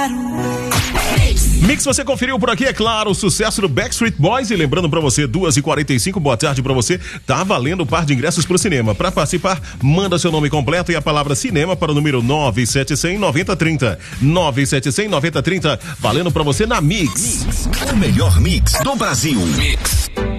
Mix, você conferiu por aqui, é claro, o sucesso do Backstreet Boys. E lembrando pra você, 2h45, boa tarde pra você. Tá valendo um par de ingressos pro cinema. Pra participar, manda seu nome completo e a palavra cinema para o número 97100-9030. 97100-9030, valendo pra você na Mix. O melhor mix do Brasil. Mix.